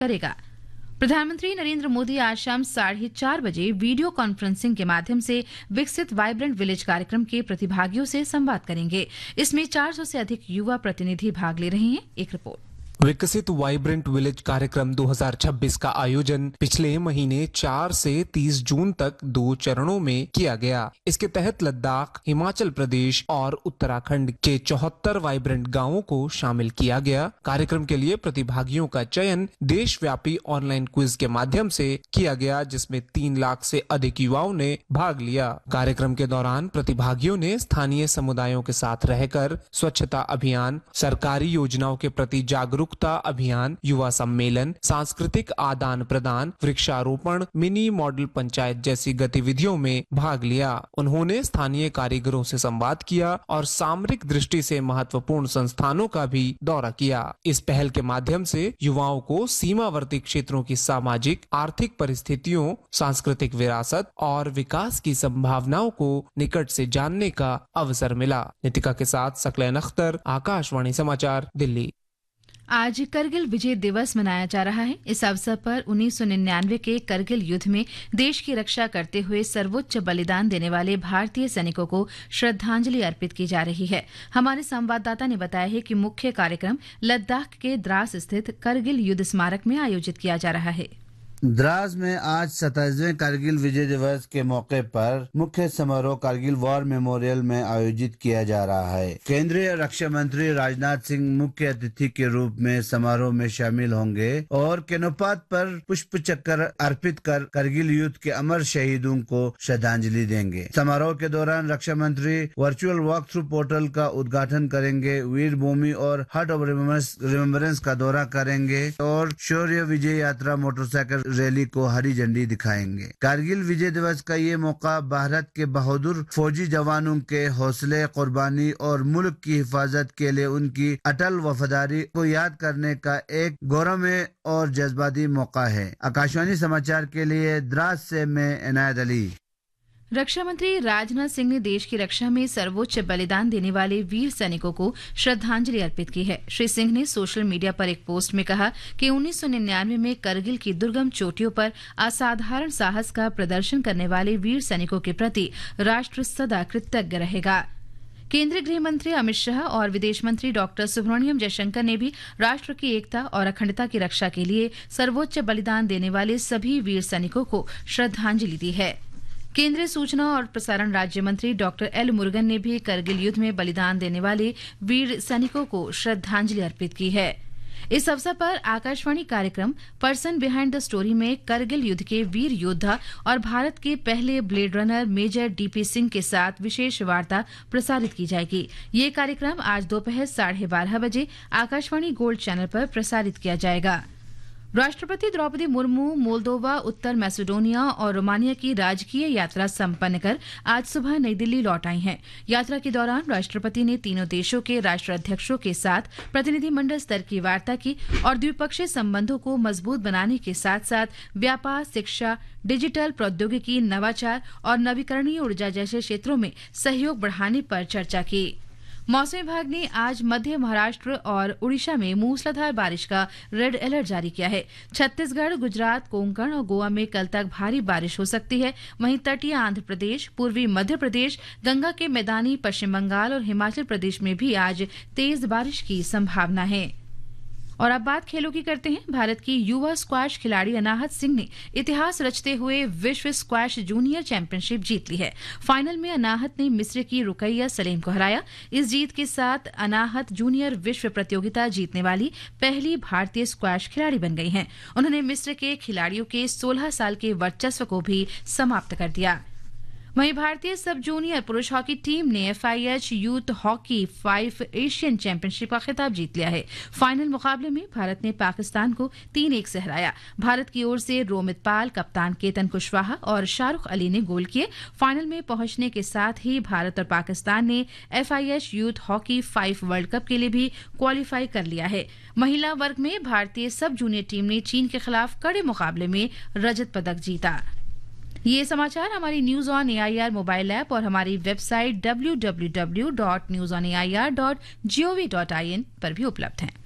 करेगा। प्रधानमंत्री नरेंद्र मोदी आज शाम 4:30 बजे वीडियो कॉन्फ्रेंसिंग के माध्यम से विकसित वाइब्रेंट विलेज कार्यक्रम के प्रतिभागियों से संवाद करेंगे। इसमें 400 से अधिक युवा प्रतिनिधि भाग ले रहे हैं। एक रिपोर्ट। विकसित वाइब्रेंट विलेज कार्यक्रम 2026 का आयोजन पिछले महीने 4 से 30 जून तक 2 चरणों में किया गया। इसके तहत लद्दाख, हिमाचल प्रदेश और उत्तराखंड के 74 वाइब्रेंट गांवों को शामिल किया गया। कार्यक्रम के लिए प्रतिभागियों का चयन देशव्यापी ऑनलाइन क्विज के माध्यम से किया गया, जिसमें 3 लाख से अधिक युवाओं ने भाग लिया। कार्यक्रम के दौरान प्रतिभागियों ने स्थानीय समुदायों के साथ रहकर स्वच्छता अभियान, सरकारी योजनाओं के प्रति जागरूकता अभियान, युवा सम्मेलन, सांस्कृतिक आदान प्रदान, वृक्षारोपण, मिनी मॉडल पंचायत जैसी गतिविधियों में भाग लिया। उन्होंने स्थानीय कारीगरों से संवाद किया और सामरिक दृष्टि से महत्वपूर्ण संस्थानों का भी दौरा किया। इस पहल के माध्यम से युवाओं को सीमावर्ती क्षेत्रों की सामाजिक, आर्थिक परिस्थितियों, सांस्कृतिक विरासत और विकास की संभावनाओं को निकट से जानने का अवसर मिला। नितिका के साथ सकलैन अख्तर, आकाशवाणी समाचार, दिल्ली। आज करगिल विजय दिवस मनाया जा रहा है। इस अवसर पर 1999 के करगिल युद्ध में देश की रक्षा करते हुए सर्वोच्च बलिदान देने वाले भारतीय सैनिकों को श्रद्धांजलि अर्पित की जा रही है। हमारे संवाददाता ने बताया है कि मुख्य कार्यक्रम लद्दाख के द्रास स्थित करगिल युद्ध स्मारक में आयोजित किया जा रहा है। द्रास में आज 27वें कारगिल विजय दिवस के मौके पर मुख्य समारोह कारगिल वॉर मेमोरियल में आयोजित किया जा रहा है। केंद्रीय रक्षा मंत्री राजनाथ सिंह मुख्य अतिथि के रूप में समारोह में शामिल होंगे और केनोपात पर पुष्प चक्र अर्पित कर करगिल युद्ध के अमर शहीदों को श्रद्धांजलि देंगे। समारोह के दौरान रक्षा मंत्री वर्चुअल वॉक थ्रू पोर्टल का उद्घाटन करेंगे, वीर भूमि और हार्ट ऑफ रिमेम्बरेंस का दौरा करेंगे और शौर्य विजय यात्रा मोटरसाइकिल रैली को हरी झंडी दिखाएंगे। कारगिल विजय दिवस का ये मौका भारत के बहादुर फौजी जवानों के हौसले, कुर्बानी और मुल्क की हिफाजत के लिए उनकी अटल वफादारी को याद करने का एक गौरवमय और जज्बाती मौका है। आकाशवाणी समाचार के लिए द्रास से मैं इनायत अली। रक्षा मंत्री राजनाथ सिंह ने देश की रक्षा में सर्वोच्च बलिदान देने वाले वीर सैनिकों को श्रद्धांजलि अर्पित की है। श्री सिंह ने सोशल मीडिया पर एक पोस्ट में कहा कि 1999 में करगिल की दुर्गम चोटियों पर असाधारण साहस का प्रदर्शन करने वाले वीर सैनिकों के प्रति राष्ट्र सदा कृतज्ञ रहेगा। केंद्रीय गृह मंत्री अमित शाह और विदेश मंत्री डॉक्टर सुब्रमण्यम जयशंकर ने भी राष्ट्र की एकता और अखंडता की रक्षा के लिए सर्वोच्च बलिदान देने वाले सभी वीर सैनिकों को श्रद्धांजलि दी है। केंद्रीय सूचना और प्रसारण राज्य मंत्री डॉक्टर एल मुरुगन ने भी करगिल युद्ध में बलिदान देने वाले वीर सैनिकों को श्रद्धांजलि अर्पित की है। इस अवसर पर आकाशवाणी कार्यक्रम पर्सन बिहाइंड द स्टोरी में करगिल युद्ध के वीर योद्धा और भारत के पहले blade runner major DP Singh के साथ विशेष वार्ता प्रसारित की जाएगी। ये कार्यक्रम आज दोपहर 12:30 बजे आकाशवाणी गोल्ड चैनल पर प्रसारित किया जाएगा। राष्ट्रपति द्रौपदी मुर्मू मोल्दोवा, उत्तर मैसेडोनिया और रोमानिया की राजकीय यात्रा संपन्न कर आज सुबह नई दिल्ली लौट आई हैं। यात्रा के दौरान राष्ट्रपति ने तीनों देशों के राष्ट्राध्यक्षों के साथ प्रतिनिधिमंडल स्तर की वार्ता की और द्विपक्षीय संबंधों को मजबूत बनाने के साथ साथ व्यापार, शिक्षा, डिजिटल प्रौद्योगिकी, नवाचार और नवीकरणीय ऊर्जा जैसे क्षेत्रों में सहयोग बढ़ाने पर चर्चा की। मौसम विभाग ने आज मध्य महाराष्ट्र और उड़ीसा में मूसलाधार बारिश का रेड अलर्ट जारी किया है। छत्तीसगढ़, गुजरात, कोंकण और गोवा में कल तक भारी बारिश हो सकती है। वहीं तटीय आंध्र प्रदेश, पूर्वी मध्य प्रदेश, गंगा के मैदानी पश्चिम बंगाल और हिमाचल प्रदेश में भी आज तेज बारिश की संभावना है। और अब बात खेलों की करते हैं। भारत की युवा स्क्वैश खिलाड़ी अनाहत सिंह ने इतिहास रचते हुए विश्व स्क्वैश जूनियर चैंपियनशिप जीत ली है। फाइनल में अनाहत ने मिस्र की रुकैया सलेम को हराया। इस जीत के साथ अनाहत जूनियर विश्व प्रतियोगिता जीतने वाली पहली भारतीय स्क्वैश खिलाड़ी बन गई हैं। उन्होंने मिस्र के खिलाड़ियों के 16 साल के वर्चस्व को भी समाप्त कर दिया। वहीं भारतीय सब जूनियर पुरुष हॉकी टीम ने FIH youth hockey 5 Asian championship का खिताब जीत लिया है। फाइनल मुकाबले में भारत ने पाकिस्तान को 3-1 से हराया। भारत की ओर से रोमित पाल, कप्तान केतन कुशवाहा और शाहरुख अली ने गोल किए। फाइनल में पहुंचने के साथ ही भारत और पाकिस्तान ने FIH youth hockey 5 world cup के लिए भी क्वालिफाई कर लिया है। महिला वर्ग में भारतीय सब जूनियर टीम ने चीन के खिलाफ कड़े मुकाबले में रजत पदक जीता। ये समाचार हमारी news on AIR mobile app और हमारी वेबसाइट www.newsonair.gov.in पर भी उपलब्ध हैं।